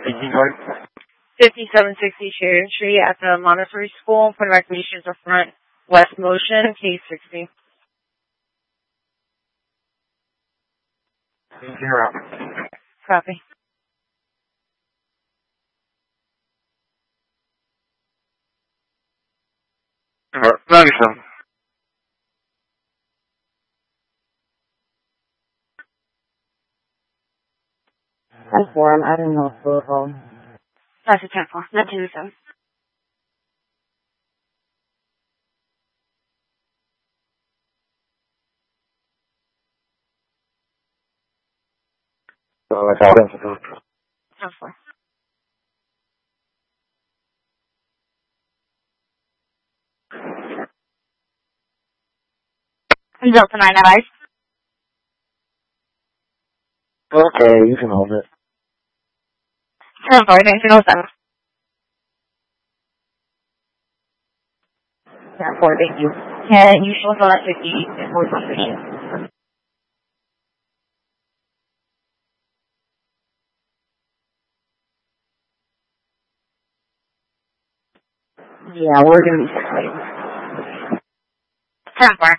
5760 Sheridan Street at the Montessori School. Point of activation is a front west motion, case 60. Copy. Alright, 97. That's warm. I don't know if we'll go. That's a 10-4. Not 2-7. That's all. 10-4. Delta 9 at ice. Okay, you can hold it. 10-4, 1907. 10-4, thank you. Yeah, you should go at 50 for position. Yeah, we're going to be 6 late. 10-4.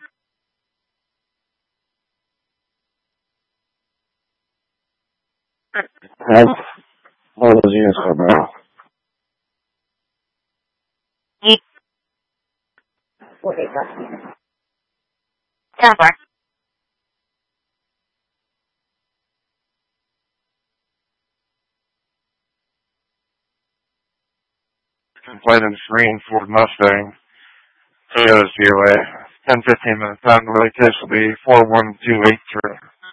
That's all those units are now. 48, that's 10-4. Complaining green Ford Mustang. Toyota COA. 10-15 minutes time. The relay test will be 41283.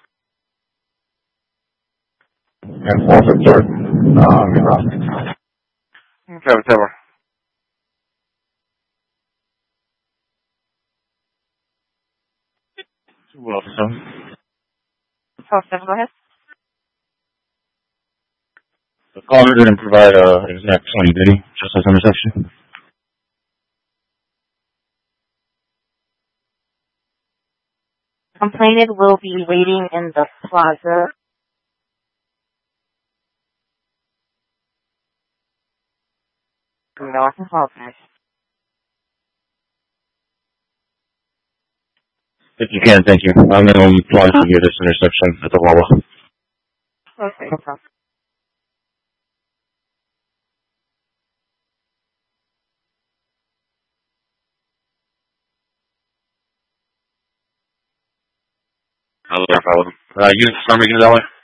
And 453. Okay, whatever. Wilson. 12-7, go ahead. The caller didn't provide an exact time, did he? Just as intersection? Complainant will be waiting in the plaza. No, I can call back. If you can, thank you. I'm going to apply to you this intersection at the Wawa. Okay, no problem. I'll follow them. Units, number, unit,